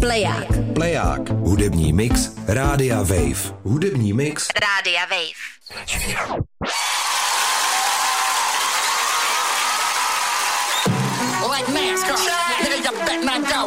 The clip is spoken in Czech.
Pleják. Pleják. Hudební mix Rádia Wave. Hudební mix Rádia Wave. Like NASCAR, nigga, you bet not go.